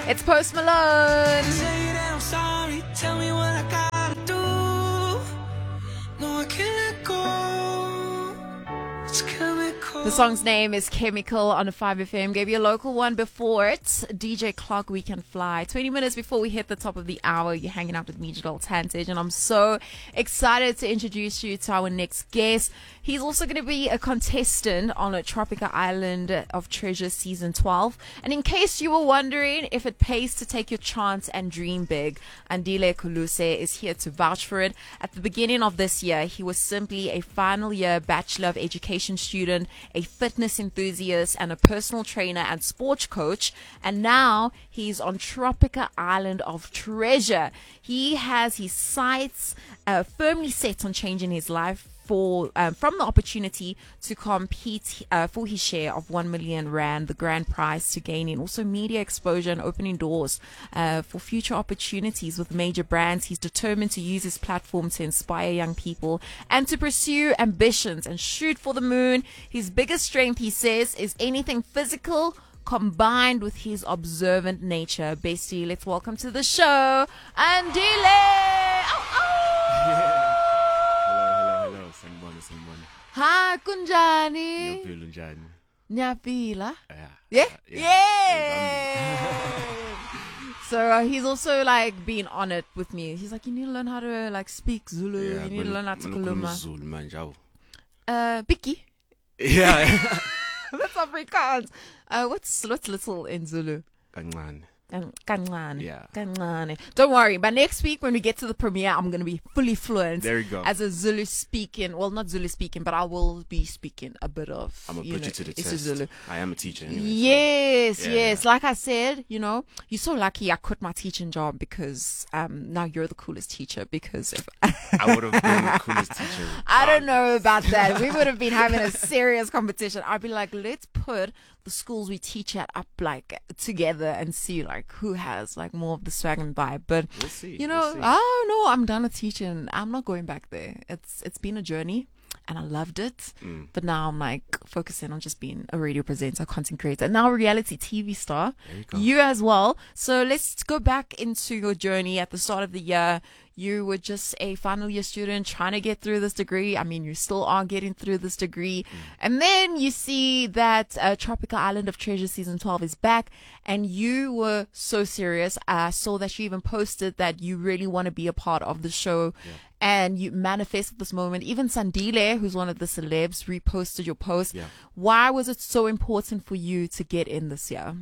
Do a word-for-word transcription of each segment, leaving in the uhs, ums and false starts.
It's Post Malone. Say that I'm sorry, tell me what I gotta do. No, I can't let go. It's chemical. The song's name is Chemical on a five F M. Gave you a local one before it. D J Clark, We Can Fly. twenty minutes before we hit the top of the hour, you're hanging out with me, Jadal Tantage, and I'm so excited to introduce you to our next guest. He's also going to be a contestant on a Tropica Island of Treasure Season twelve. And in case you were wondering if it pays to take your chance and dream big, Andile Koluse is here to vouch for it. At the beginning of this year, he was simply a final year Bachelor of Education student, a fitness enthusiast, and a personal trainer and sports coach. And now he's on Tropica Island of Treasure. He has his sights uh, firmly set on changing his life for um, from the opportunity to compete uh, for his share of one million rand, the grand prize, to gaining also media exposure and opening doors uh, for future opportunities with major brands. He's determined to use his platform to inspire young people and to pursue ambitions and shoot for the moon. His biggest strength, he says, is anything physical combined with his observant nature. Bestie, let's welcome to the show, Andile. Oh, oh. Yeah. Sanibona, sanibona. Hi, kunjani? Ngiyaphila njani? Nyaphila. Yeah. Yeah? Yeah. Yeah. So uh, he's also like being on it with me. He's like, you need to learn how to like speak Zulu. Yeah, you need to learn how to ngikhuluma kuluma. Zulu manje awu. Uh, Biki. Yeah. That's Afrikaans. Uh, what's what's little in Zulu? Kancane. Um, kancane. Yeah. Kancane. Don't worry. By next week, when we get to the premiere, I'm going to be fully fluent. There you go. As a Zulu speaking, well, not Zulu speaking, but I will be speaking a bit of. I'm gonna you put know, you to the it's test. Zulu. I am a teacher anyway. Yes, Yeah, yes. yeah. Like I said, you know, you're so lucky I quit my teaching job because um now you're the coolest teacher because if I would have been the coolest teacher. I don't know about that. We would have been having a serious competition. I'd be like, let's put the schools we teach at up like together and see like who has like more of the swag and vibe. But We'll see. you know, we'll see. oh no, I'm done with teaching. I'm not going back there. It's it's been a journey and I loved it. Mm. But now I'm like focusing on just being a radio presenter, content creator, and now a reality T V star. There you go. You as well. So let's go back into your journey at the start of the year. You were just a final year student trying to get through this degree. I mean, you still are getting through this degree. Mm. And then you see that uh, Tropica Island of Treasure Season twelve is back. And you were so serious. I saw that you even posted that you really want to be a part of the show. Yeah. And you manifested this moment. Even Sandile, who's one of the celebs, reposted your post. Yeah. Why was it so important for you to get in this year?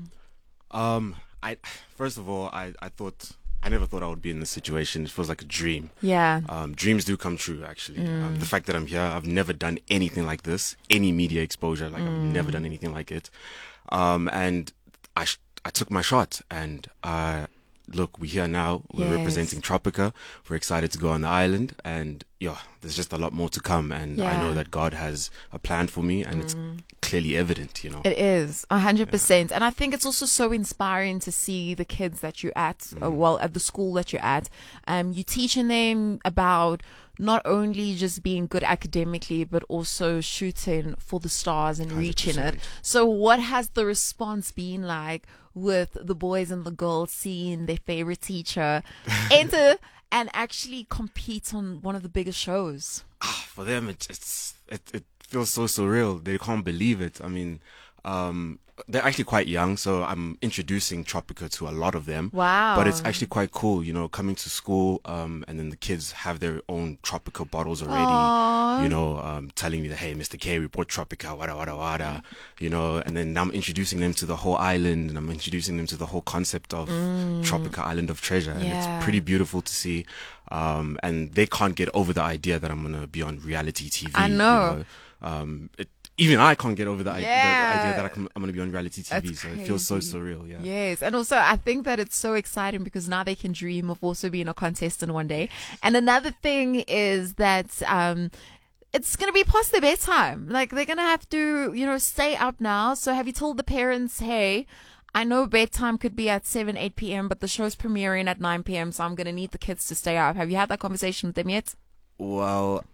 Um, I first of all, I I thought I never thought I would be in this situation. It feels like a dream. Yeah. Um, dreams do come true, actually. Mm. Um, the fact that I'm here, I've never done anything like this, any media exposure. Like Mm. I've never done anything like it. Um, and I sh- I took my shot, and uh, look, we're here now. We're Yes. representing Tropica. We're excited to go on the island, and yeah, there's just a lot more to come. And I know Yeah. that God has a plan for me, and it's clearly evident, you know. It is a hundred percent, and I think it's also so inspiring to see the kids that you're at, uh, well, at the school that you're at. Um, you're teaching them about not only just being good academically, but also shooting for the stars and reaching it. one hundred percent. So, what has the response been like with the boys and the girls seeing their favorite teacher enter and actually compete on one of the biggest shows? Ah, for them, it, it's it, it feels so surreal. They can't believe it. I mean, um, they're actually quite young, so I'm introducing Tropica to a lot of them. Wow. But it's actually quite cool, you know, coming to school, um, and then the kids have their own Tropica bottles already. Aww. You know, um, telling me that, hey, Mister K, we brought Tropica, wada wada wada. You know, and then I'm introducing them to the whole island, and I'm introducing them to the whole concept of Tropica Island of Treasure, and Yeah. it's pretty beautiful to see. Um, and they can't get over the idea that I'm gonna be on reality T V. I know. You know? Um, it, even I can't get over the, i- Yeah. the idea that I can, I'm going to be on reality T V. That's So it feels so crazy. surreal. Yeah. Yes, and also I think that it's so exciting because now they can dream of also being a contestant one day. And another thing is that um it's going to be past their bedtime. Like they're going to have to, you know, stay up now. So have you told the parents, hey, I know bedtime could be at seven, eight p.m., but the show's premiering at nine p.m., so I'm going to need the kids to stay up. Have you had that conversation with them yet? Well,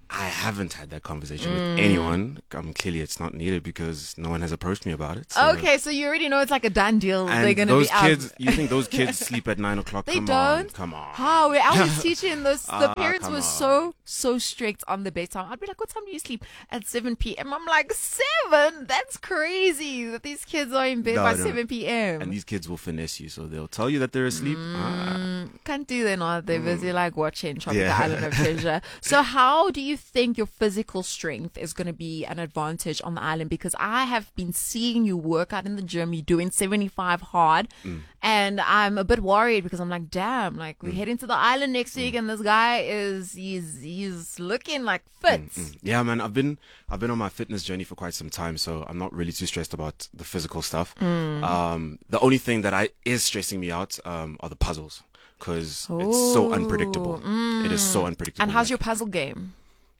I haven't had that conversation with anyone. Um, clearly, it's not needed because no one has approached me about it. So. Okay, so you already know it's like a done deal. And They're gonna those be out. kids, you think those kids sleep at nine o'clock? They come don't. On, come on. How? I was teaching those. The Ah, parents come were on. so so strict on the bedtime. I'd be like, "What time do you sleep?" At seven p.m. I'm like, seven? That's crazy that these kids are in bed No, by no. seven p.m. And these kids will finesse you, so they'll tell you that they're asleep. Ah. Can't do that now. They're busy like watching Tropical Yeah. Island of Treasure. So how do you think your physical strength is going to be an advantage on the island? Because I have been seeing you work out in the gym. You're doing seventy-five hard. Mm. And I'm a bit worried because I'm like, damn, like we head into the island next week and this guy is, he's, he's looking like fit. Mm. Yeah, man, I've been I've been on my fitness journey for quite some time, so I'm not really too stressed about the physical stuff. Mm. Um, the only thing that I is stressing me out um, are the puzzles because it's so unpredictable. It is so unpredictable. And how's your puzzle game?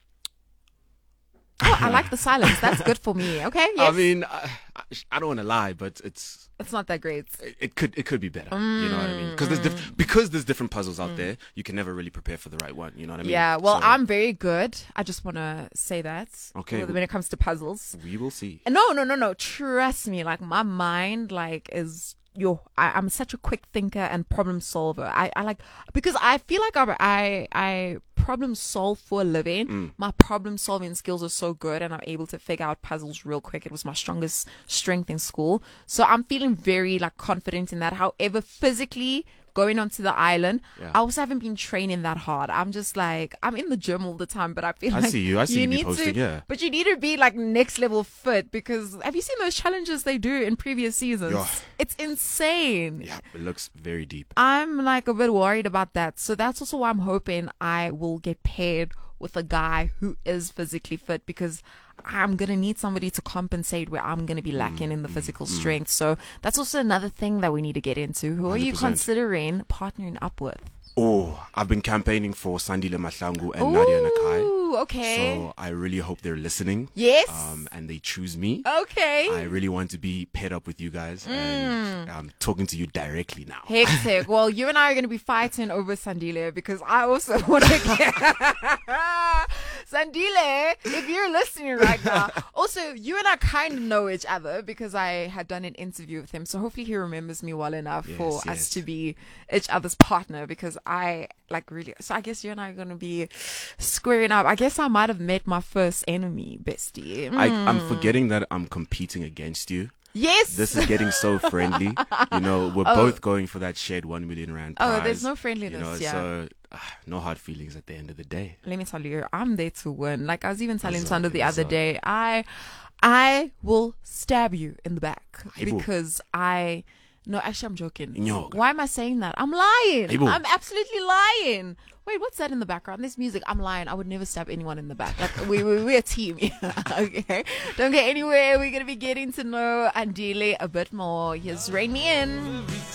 Oh, I like the silence. That's good for me. Okay. Yes. I mean, I, I don't want to lie, but it's It's not that great. it, it could it could be better. You know what I mean? Because there's diff- because there's different puzzles out there. You can never really prepare for the right one. You know what I mean? Yeah, well, So, I'm very good. I just want to say that. Okay. When it comes to puzzles. we will see. No, no, no, no. Trust me. Like, my mind, like, is. Yo, I, I'm such a quick thinker and problem solver. I, I like, because I feel like I, I, I problem solve for a living. Mm. My problem solving skills are so good and I'm able to figure out puzzles real quick. It was my strongest strength in school. So I'm feeling very like confident in that. However, physically going onto the island, Yeah. I also haven't been training that hard. I'm just like, I'm in the gym all the time, but I feel I like see you. I see you be need posting, to, yeah. but you need to be like next level fit because have you seen those challenges they do in previous seasons? Yeah. It's insane. Yeah, it looks very deep. I'm like a bit worried about that. So that's also why I'm hoping I will get paired with a guy who is physically fit because I'm going to need somebody to compensate where I'm going to be lacking in the physical strength. So that's also another thing that we need to get into. Who are you one hundred percent. considering partnering up with? Oh, I've been campaigning for Sandile Mahlangu and Nadia Nakai. Ooh, okay. So I really hope they're listening. Yes. Um, and they choose me. Okay. I really want to be paired up with you guys, and I'm talking to you directly now. Hectic. Well, you and I are going to be fighting over Sandile because I also want to get Sandile. If you're listening right now, also you and I kind of know each other because I had done an interview with him, so hopefully he remembers me well enough Yes, for us yes. to be each other's partner. Because I like really. So I guess you and I are going to be squaring up. I guess I might have met my first enemy, bestie. I, Mm. I'm forgetting that I'm competing against you. Yes. This is getting so friendly. You know, we're both going for that shared one million rand Oh, prize. there's no friendliness, You know, yeah. so ah, no hard feelings at the end of the day. Let me tell you, I'm there to win. Like I was even telling That's Sando the okay, other so- day, I, I will stab you in the back Aibo. because I. No, actually, I'm joking. Inyoka. Why am I saying that? I'm lying. Aibo. I'm absolutely lying. Wait, what's that in the background? There's music. I'm lying. I would never stab anyone in the back. Like we, we we're a team. Okay, don't get anywhere. We're gonna be getting to know Andile a bit more. Here's Rain Me In.